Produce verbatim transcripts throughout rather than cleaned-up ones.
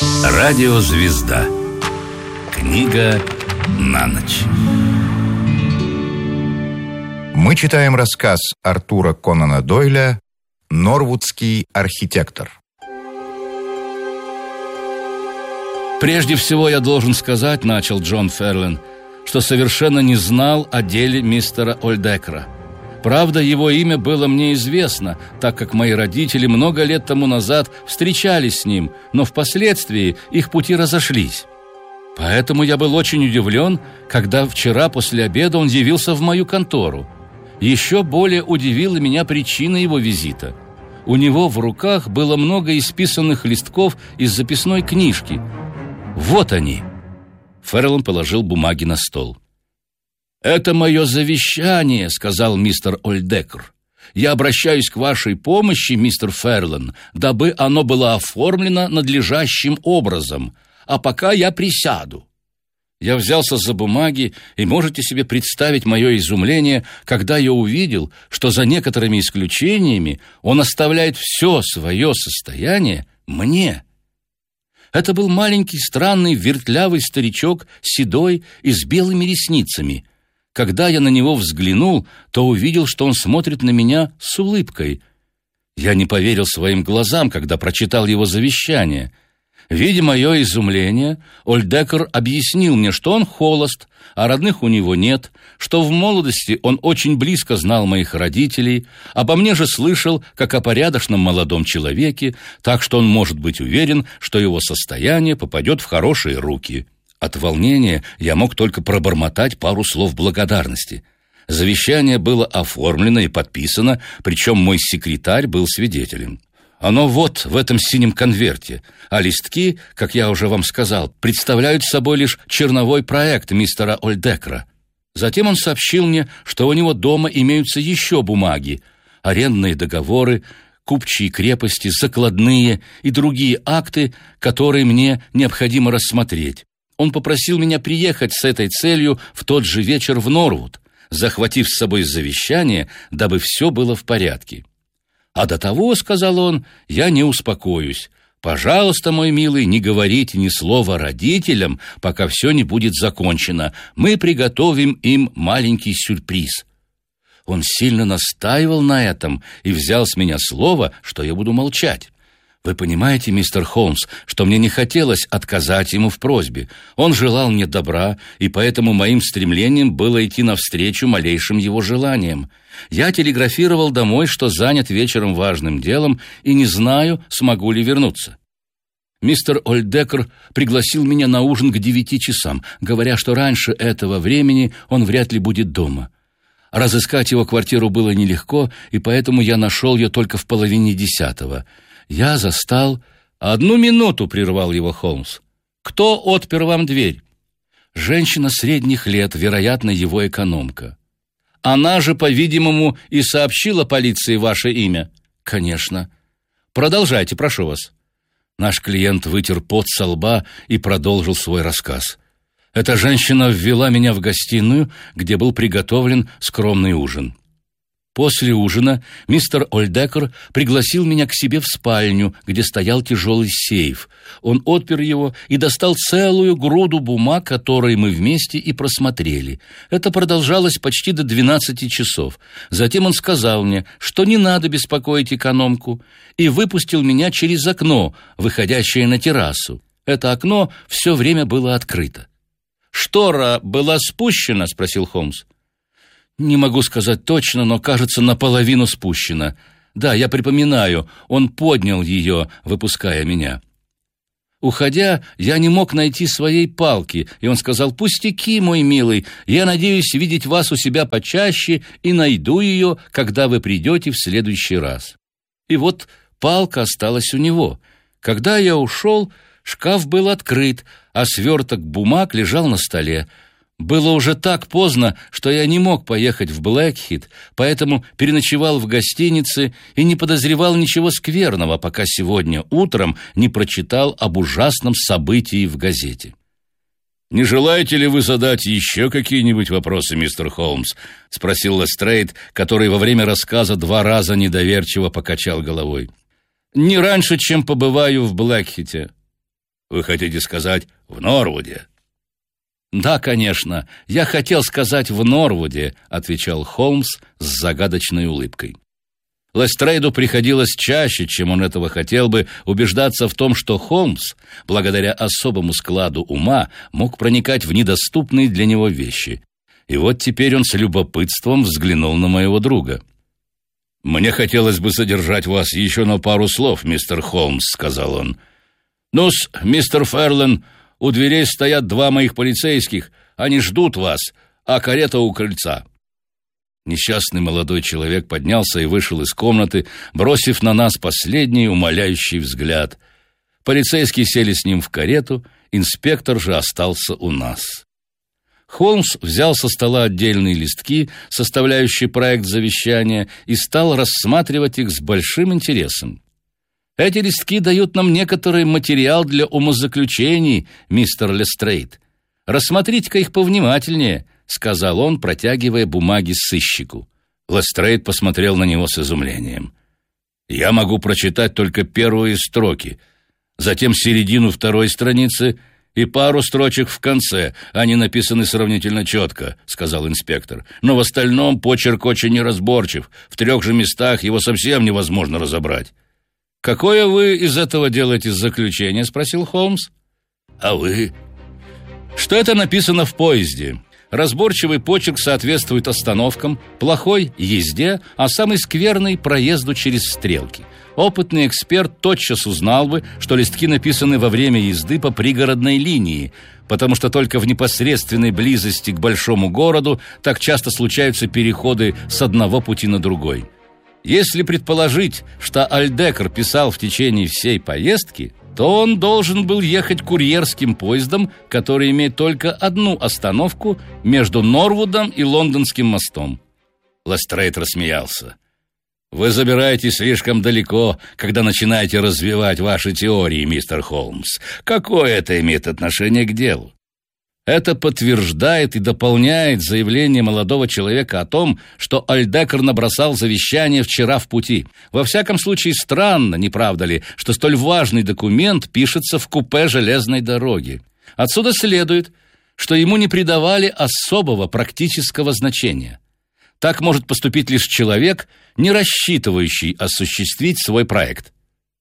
Радиозвезда. Книга на ночь. Мы читаем рассказ Артура Конана Дойля «Норвудский архитектор». «Прежде всего я должен сказать, — начал Джон Ферлин, — что совершенно не знал о деле мистера Ольдекера. Правда, его имя было мне известно, так как мои родители много лет тому назад встречались с ним, но впоследствии их пути разошлись. Поэтому я был очень удивлен, когда вчера после обеда он явился в мою контору. Еще более удивила меня причина его визита. У него в руках было много исписанных листков из записной книжки. Вот они!» Ферлин положил бумаги на стол. «Это мое завещание», — сказал мистер Ольдекер. «Я обращаюсь к вашей помощи, мистер Ферлин, дабы оно было оформлено надлежащим образом. А пока я присяду». Я взялся за бумаги, и можете себе представить мое изумление, когда я увидел, что за некоторыми исключениями он оставляет все свое состояние мне. Это был маленький, странный, вертлявый старичок, седой и с белыми ресницами. Когда я на него взглянул, то увидел, что он смотрит на меня с улыбкой. Я не поверил своим глазам, когда прочитал его завещание. Видя мое изумление, Ольдекер объяснил мне, что он холост, а родных у него нет, что в молодости он очень близко знал моих родителей, обо мне же слышал, как о порядочном молодом человеке, так что он может быть уверен, что его состояние попадет в хорошие руки. От волнения я мог только пробормотать пару слов благодарности. Завещание было оформлено и подписано, причем мой секретарь был свидетелем. Оно вот в этом синем конверте, а листки, как я уже вам сказал, представляют собой лишь черновой проект мистера Ольдекера. Затем он сообщил мне, что у него дома имеются еще бумаги, арендные договоры, купчие крепости, закладные и другие акты, которые мне необходимо рассмотреть. Он попросил меня приехать с этой целью в тот же вечер в Норвуд, захватив с собой завещание, дабы все было в порядке. «А до того, — сказал он, — я не успокоюсь. Пожалуйста, мой милый, не говорите ни слова родителям, пока все не будет закончено. Мы приготовим им маленький сюрприз». Он сильно настаивал на этом и взял с меня слово, что я буду молчать. Вы понимаете, мистер Холмс, что мне не хотелось отказать ему в просьбе. Он желал мне добра, и поэтому моим стремлением было идти навстречу малейшим его желаниям. Я телеграфировал домой, что занят вечером важным делом и не знаю, смогу ли вернуться. Мистер Ольдекер пригласил меня на ужин к девяти часам, говоря, что раньше этого времени он вряд ли будет дома. Разыскать его квартиру было нелегко, и поэтому я нашел ее только в половине десятого. Я застал... «Одну минуту!» — прервал его Холмс. «Кто отпер вам дверь?» «Женщина средних лет, вероятно, его экономка». «Она же, по-видимому, и сообщила полиции ваше имя?» «Конечно». «Продолжайте, прошу вас». Наш клиент вытер пот со лба и продолжил свой рассказ. «Эта женщина ввела меня в гостиную, где был приготовлен скромный ужин. После ужина мистер Ольдекер пригласил меня к себе в спальню, где стоял тяжелый сейф. Он отпер его и достал целую груду бумаг, которые мы вместе и просмотрели. Это продолжалось почти до двенадцати часов. Затем он сказал мне, что не надо беспокоить экономку, и выпустил меня через окно, выходящее на террасу. Это окно все время было открыто. «Штора была спущена?» — спросил Холмс. «Не могу сказать точно, но, кажется, наполовину спущена. Да, я припоминаю, он поднял ее, выпуская меня. Уходя, я не мог найти своей палки, и он сказал: «Пустяки, мой милый, я надеюсь видеть вас у себя почаще и найду ее, когда вы придете в следующий раз». И вот палка осталась у него. Когда я ушел, шкаф был открыт, а сверток бумаг лежал на столе. Было уже так поздно, что я не мог поехать в Блэкхит, поэтому переночевал в гостинице и не подозревал ничего скверного, пока сегодня утром не прочитал об ужасном событии в газете. «Не желаете ли вы задать еще какие-нибудь вопросы, мистер Холмс?» — спросил Лестрейд, который во время рассказа два раза недоверчиво покачал головой. «Не раньше, чем побываю в Блэкхите». Вы хотите сказать, в Норвуде? «Да, конечно, я хотел сказать в Норвуде», — отвечал Холмс с загадочной улыбкой. Лестрейду приходилось чаще, чем он этого хотел бы, убеждаться в том, что Холмс, благодаря особому складу ума, мог проникать в недоступные для него вещи. И вот теперь он с любопытством взглянул на моего друга. «Мне хотелось бы задержать вас еще на пару слов, мистер Холмс», — сказал он. «Ну-с, мистер Ферлен, у дверей стоят два моих полицейских. Они ждут вас, а карета у крыльца». Несчастный молодой человек поднялся и вышел из комнаты, бросив на нас последний умоляющий взгляд. Полицейские сели с ним в карету, инспектор же остался у нас. Холмс взял со стола отдельные листки, составляющие проект завещания, и стал рассматривать их с большим интересом. «Эти листки дают нам некоторый материал для умозаключений, мистер Лестрейд. Рассмотрите-ка их повнимательнее», — сказал он, протягивая бумаги сыщику. Лестрейд посмотрел на него с изумлением. «Я могу прочитать только первые строки, затем середину второй страницы и пару строчек в конце. Они написаны сравнительно четко», — сказал инспектор. «Но в остальном почерк очень неразборчив. В трех же местах его совсем невозможно разобрать». «Какое вы из этого делаете заключение?» — спросил Холмс. «А вы?» «Что это написано в поезде. Разборчивый почерк соответствует остановкам, плохой — езде, а самый скверный — проезду через стрелки. Опытный эксперт тотчас узнал бы, что листки написаны во время езды по пригородной линии, потому что только в непосредственной близости к большому городу так часто случаются переходы с одного пути на другой. Если предположить, что Ольдекер писал в течение всей поездки, то он должен был ехать курьерским поездом, который имеет только одну остановку между Норвудом и Лондонским мостом». Лестрейд рассмеялся. «Вы забираетесь слишком далеко, когда начинаете развивать ваши теории, мистер Холмс. Какое это имеет отношение к делу?» «Это подтверждает и дополняет заявление молодого человека о том, что Ольдекер набросал завещание вчера в пути. Во всяком случае, странно, не правда ли, что столь важный документ пишется в купе железной дороги. Отсюда следует, что ему не придавали особого практического значения. Так может поступить лишь человек, не рассчитывающий осуществить свой проект».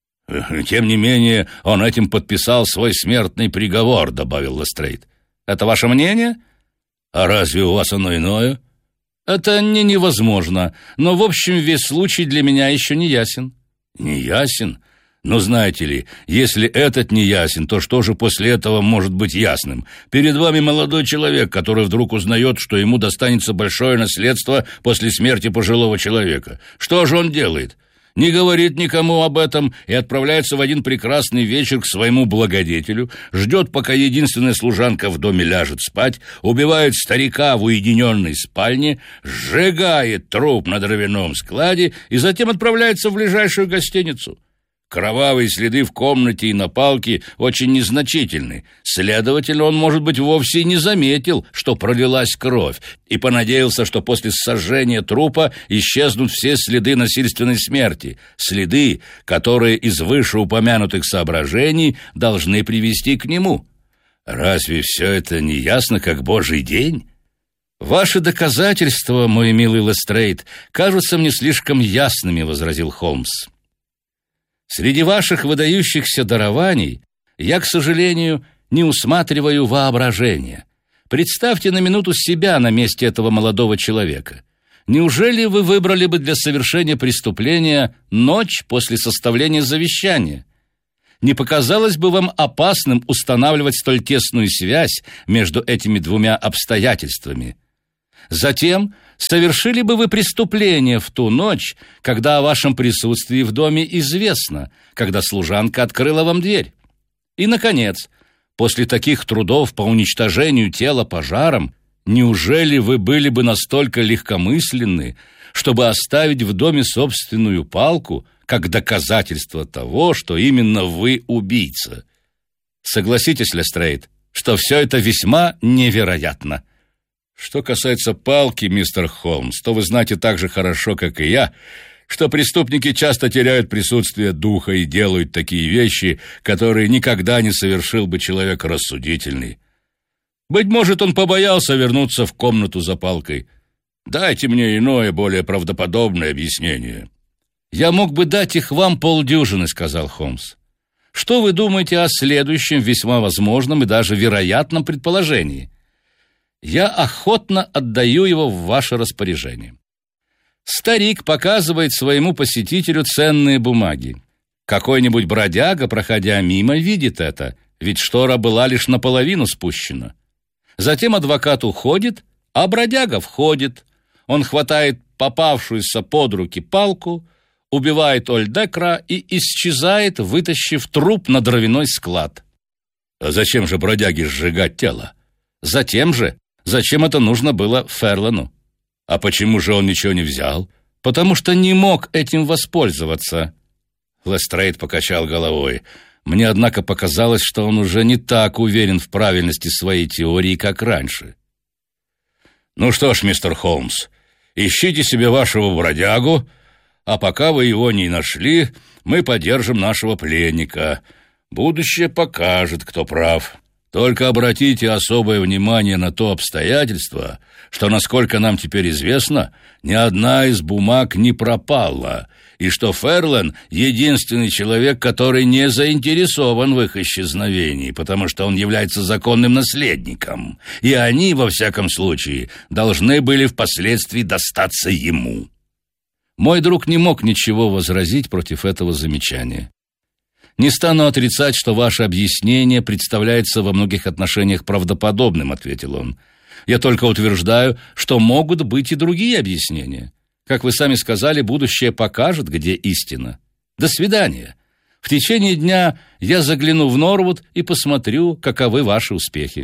«Тем не менее, он этим подписал свой смертный приговор», — добавил Лестрейд. «Это ваше мнение?» «А разве у вас оно иное?» «Это не невозможно, но в общем весь случай для меня еще не ясен». «Не ясен? Но знаете ли, если этот не ясен, то что же после этого может быть ясным? Перед вами молодой человек, который вдруг узнает, что ему достанется большое наследство после смерти пожилого человека. Что же он делает? Не говорит никому об этом и отправляется в один прекрасный вечер к своему благодетелю, ждет, пока единственная служанка в доме ляжет спать, убивает старика в уединенной спальне, сжигает труп на дровяном складе и затем отправляется в ближайшую гостиницу. Кровавые следы в комнате и на палке очень незначительны. Следовательно, он, может быть, вовсе не заметил, что пролилась кровь, и понадеялся, что после сожжения трупа исчезнут все следы насильственной смерти, следы, которые из вышеупомянутых соображений должны привести к нему. Разве все это не ясно, как божий день? «Ваши доказательства, мой милый Лестрейд, кажутся мне слишком ясными», — возразил Холмс. «Среди ваших выдающихся дарований я, к сожалению, не усматриваю воображения. Представьте на минуту себя на месте этого молодого человека. Неужели вы выбрали бы для совершения преступления ночь после составления завещания? Не показалось бы вам опасным устанавливать столь тесную связь между этими двумя обстоятельствами? Затем, совершили бы вы преступление в ту ночь, когда о вашем присутствии в доме известно, когда служанка открыла вам дверь? И, наконец, после таких трудов по уничтожению тела пожаром, неужели вы были бы настолько легкомысленны, чтобы оставить в доме собственную палку, как доказательство того, что именно вы убийца? Согласитесь, Лестрейд, что все это весьма невероятно». «Что касается палки, мистер Холмс, то вы знаете так же хорошо, как и я, что преступники часто теряют присутствие духа и делают такие вещи, которые никогда не совершил бы человек рассудительный. Быть может, он побоялся вернуться в комнату за палкой. Дайте мне иное, более правдоподобное объяснение». «Я мог бы дать их вам полдюжины», — сказал Холмс. «Что вы думаете о следующем весьма возможном и даже вероятном предположении? Я охотно отдаю его в ваше распоряжение. Старик показывает своему посетителю ценные бумаги. Какой-нибудь бродяга, проходя мимо, видит это, ведь штора была лишь наполовину спущена. Затем адвокат уходит, а бродяга входит. Он хватает попавшуюся под руки палку, убивает Ольдекра и исчезает, вытащив труп на дровяной склад». «А зачем же бродяге сжигать тело?» «Затем же, зачем это нужно было Ферлену». «А почему же он ничего не взял?» «Потому что не мог этим воспользоваться». Лестрейд покачал головой. Мне, однако, показалось, что он уже не так уверен в правильности своей теории, как раньше. «Ну что ж, мистер Холмс, ищите себе вашего бродягу, а пока вы его не нашли, мы подержим нашего пленника. Будущее покажет, кто прав. Только обратите особое внимание на то обстоятельство, что, насколько нам теперь известно, ни одна из бумаг не пропала, и что Ферлен — единственный человек, который не заинтересован в их исчезновении, потому что он является законным наследником, и они, во всяком случае, должны были впоследствии достаться ему». Мой друг не мог ничего возразить против этого замечания. «Не стану отрицать, что ваше объяснение представляется во многих отношениях правдоподобным», — ответил он. «Я только утверждаю, что могут быть и другие объяснения. Как вы сами сказали, будущее покажет, где истина. До свидания. В течение дня я загляну в Норвуд и посмотрю, каковы ваши успехи».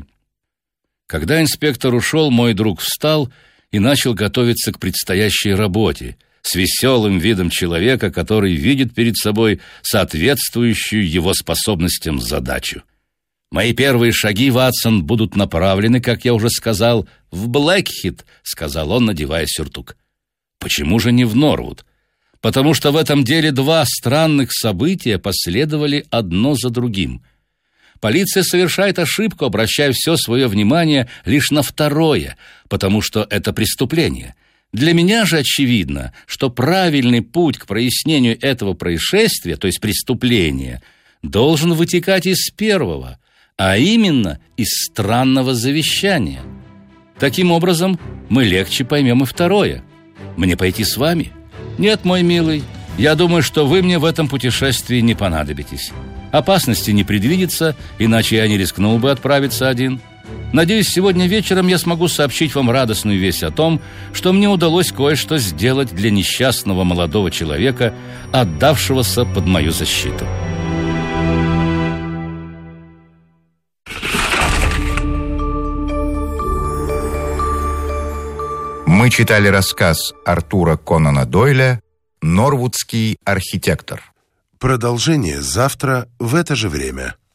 Когда инспектор ушел, мой друг встал и начал готовиться к предстоящей работе, с веселым видом человека, который видит перед собой соответствующую его способностям задачу. «Мои первые шаги, Ватсон, будут направлены, как я уже сказал, в Блэкхит», — сказал он, надевая сюртук. «Почему же не в Норвуд?» «Потому что в этом деле два странных события последовали одно за другим. Полиция совершает ошибку, обращая все свое внимание лишь на второе, потому что это преступление. Для меня же очевидно, что правильный путь к прояснению этого происшествия, то есть преступления, должен вытекать из первого, а именно из странного завещания. Таким образом, мы легче поймем и второе. Мне пойти с вами? Нет, мой милый, я думаю, что вы мне в этом путешествии не понадобитесь. Опасности не предвидится, иначе я не рискнул бы отправиться один. Надеюсь, сегодня вечером я смогу сообщить вам радостную весть о том, что мне удалось кое-что сделать для несчастного молодого человека, отдавшегося под мою защиту». Мы читали рассказ Артура Конана Дойля «Норвудский архитектор». Продолжение завтра в это же время.